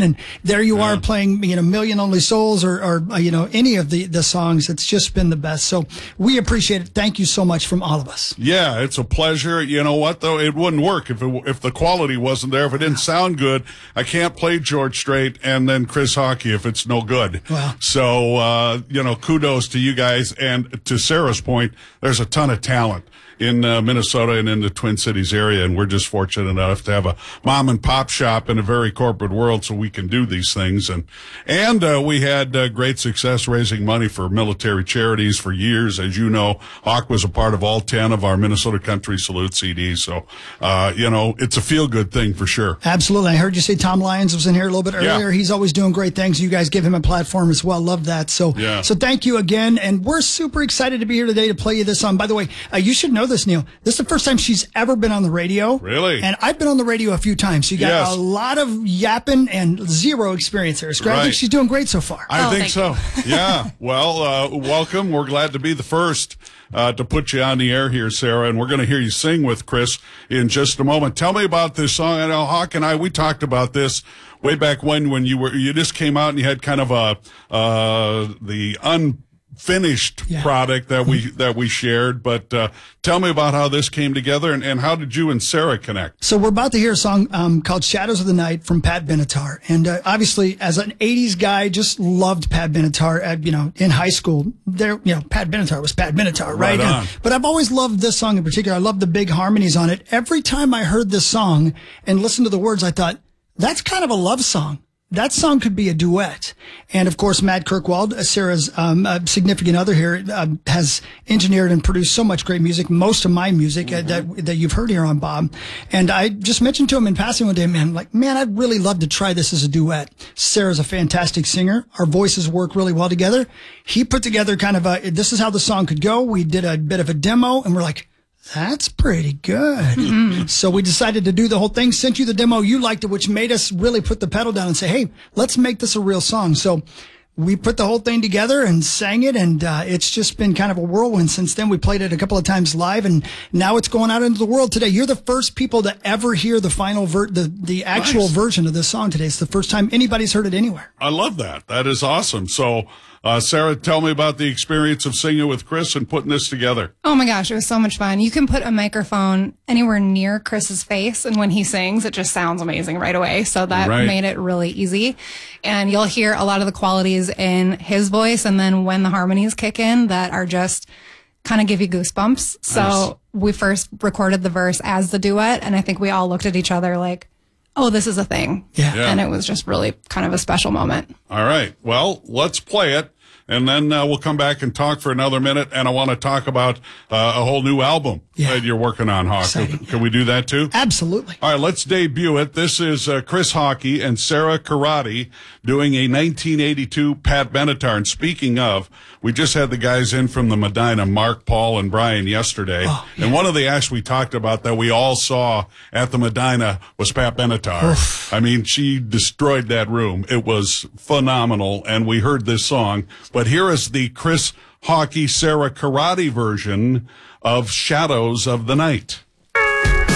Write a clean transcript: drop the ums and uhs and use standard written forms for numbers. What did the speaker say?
and there you are playing, Million Only Souls or any of the songs. It's just been the best. So we appreciate it. Thank you so much from all of us. Yeah, it's a pleasure. You know what, though? It wouldn't work if the quality wasn't there. If it didn't sound good, I can't play George Strait and then Chris Hockey if it's no good. Wow. So, kudos to you guys. And to Sarah's point, there's a ton of talent in Minnesota and in the Twin Cities area, and we're just fortunate enough to have a mom and pop shop in a very corporate world so we can do these things. And we had great success raising money for military charities for years. As you know, Hawk was a part of all 10 of our Minnesota Country Salute CDs. So, it's a feel-good thing for sure. Absolutely. I heard you say Tom Lyons was in here a little bit earlier. Yeah. He's always doing great things. You guys give him a platform as well. Love that. So thank you again. And we're super excited to be here today to play you this song. By the way, you should know this, Neil. This is the first time she's ever been on the radio. Really? And I've been on the radio a few times. So you got a lot of yapping and zero experience there. So I think she's doing great so far. I think so. Yeah. Well, welcome. We're glad to be the first to put you on the air here, Sarah, and we're going to hear you sing with Chris in just a moment. Tell me about this song. I know Hawk and we talked about this way back when you just came out and you had kind of the unfinished product that we shared, but tell me about how this came together and how did you and Sarah connect? So we're about to hear a song called Shadows of the Night from Pat Benatar, and obviously as an 80s guy, just loved Pat Benatar. In high school, Pat Benatar was Pat Benatar, right? But I've always loved this song in particular. I love the big harmonies on it. Every time I heard this song and listened to the words, I thought, that's kind of a love song. That song could be a duet. And of course, Matt Kirkwald, Sarah's significant other here, has engineered and produced so much great music, most of my music that you've heard here on Bob. And I just mentioned to him in passing one day, man, I'd really love to try this as a duet. Sarah's a fantastic singer. Our voices work really well together. He put together kind of this is how the song could go. We did a bit of a demo and we're like, that's pretty good. So we decided to do the whole thing, sent you the demo. You liked it, which made us really put the pedal down and say, hey, let's make this a real song. So we put the whole thing together and sang it, and it's just been kind of a whirlwind since then. We played it a couple of times live, and now it's going out into the world today. You're the first people to ever hear the final the actual version of this song today. It's the first time anybody's heard it anywhere. I love that. That is awesome. So, Sarah, tell me about the experience of singing with Chris and putting this together. Oh my gosh, it was so much fun. You can put a microphone anywhere near Chris's face, and when he sings, it just sounds amazing right away. So that made it really easy. And you'll hear a lot of the qualities in his voice, and then when the harmonies kick in that are just kind of give you goosebumps. So we first recorded the verse as the duet, and I think we all looked at each other like, oh, this is a thing. Yeah. And it was just really kind of a special moment. All right. Well, let's play it. And then we'll come back and talk for another minute. And I want to talk about a whole new album that you're working on, Hawk. Can we do that too? Absolutely. All right, let's debut it. This is Chris Hockey and Sarah Karate doing a 1982 Pat Benatar. And speaking of, we just had the guys in from the Medina, Mark, Paul, and Brian yesterday. And one of the acts we talked about that we all saw at the Medina was Pat Benatar. I mean, she destroyed that room. It was phenomenal. And we heard this song. But here is the Chris Hockey, Sarah Karate version of Shadows of the Night.